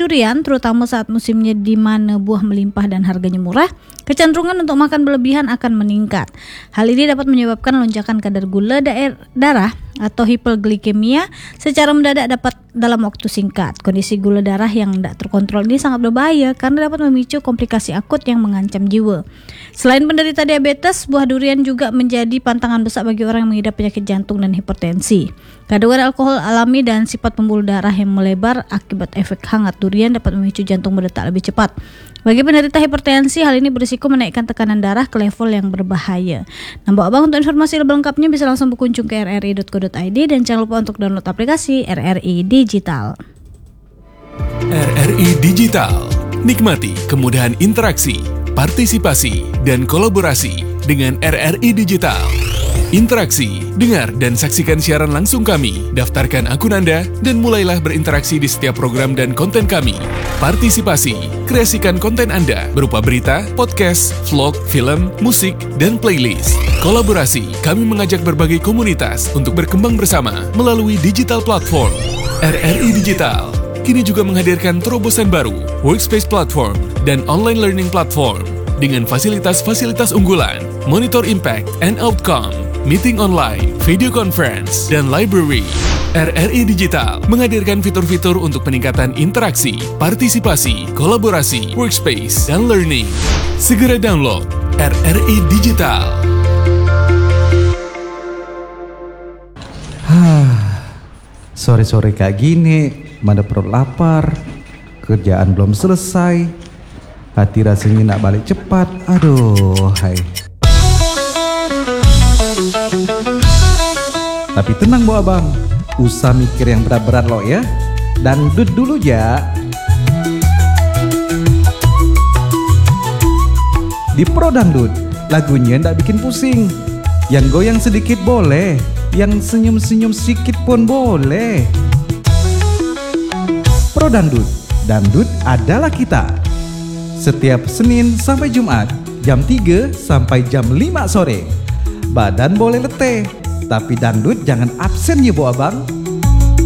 durian, terutama saat musimnya di mana buah melimpah dan harganya murah, kecenderungan untuk makan berlebihan akan meningkat. Hal ini dapat menyebabkan lonjakan kadar gula darah atau hiperglikemia secara mendadak dalam waktu singkat. Kondisi gula darah yang tidak terkontrol ini sangat berbahaya karena dapat memicu komplikasi akut yang mengancam jiwa. Selain penderita diabetes, buah durian juga menjadi pantangan besar bagi orang yang mengidap penyakit jantung dan hipertensi. Kandungan alkohol alami dan sifat pembuluh darah yang melebar akibat efek hangat durian dapat memicu jantung berdetak lebih cepat. Bagi penderita hipertensi, hal ini berisiko menaikkan tekanan darah ke level yang berbahaya. Nah, Abang, untuk informasi lebih lengkapnya bisa langsung berkunjung ke rri.co.id dan jangan lupa untuk download aplikasi RRI Digital. RRI Digital. Nikmati kemudahan interaksi, partisipasi, dan kolaborasi dengan RRI Digital. Interaksi, dengar dan saksikan siaran langsung kami, daftarkan akun Anda, dan mulailah berinteraksi di setiap program dan konten kami. Partisipasi, kreasikan konten Anda berupa berita, podcast, vlog, film, musik, dan playlist. Kolaborasi, kami mengajak berbagai komunitas untuk berkembang bersama melalui digital platform. RRI Digital kini juga menghadirkan terobosan baru, workspace platform, dan online learning platform dengan fasilitas-fasilitas unggulan, monitor impact and outcome, meeting online, video conference, dan library. RRI Digital menghadirkan fitur-fitur untuk peningkatan interaksi, partisipasi, kolaborasi, workspace, dan learning. Segera download RRI Digital. Sore-sore kayak gini, mana perut lapar, kerjaan belum selesai, hati rasanya nak balik cepat. Aduh, hai. Tapi tenang Bu Abang, usah mikir yang berat-berat lo ya. Dangdut dulu ya. Di Pro Dangdut, lagunya ndak bikin pusing. Yang goyang sedikit boleh, yang senyum-senyum sedikit pun boleh. Pro Dangdut, dangdut adalah kita. Setiap Senin sampai Jumat, jam 3 sampai jam 5 sore. Badan boleh letih, tapi dangdut jangan absen ya Bu Abang.